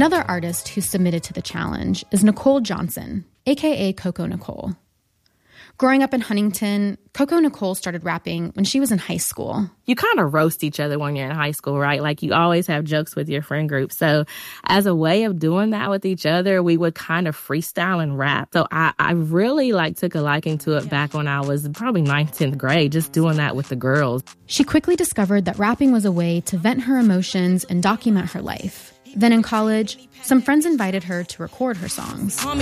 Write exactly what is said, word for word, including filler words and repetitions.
Another artist who submitted to the challenge is Nicole Johnson, a k a. Coco Nicole. Growing up in Huntington, Coco Nicole started rapping when she was in high school. You kind of roast each other when you're in high school, right? Like, you always have jokes with your friend group. So as a way of doing that with each other, we would kind of freestyle and rap. So I, I really, like, took a liking to it back when I was probably ninth, tenth grade, just doing that with the girls. She quickly discovered that rapping was a way to vent her emotions and document her life. Then in college, some friends invited her to record her songs.